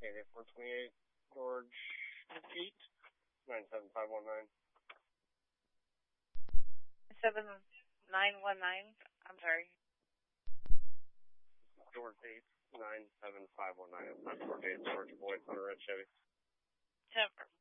KK 428, George Pete, 97519. 7919, I'm sorry. George 8, 97519. It's not George 8, it's George Boyd on a red Chevy. 10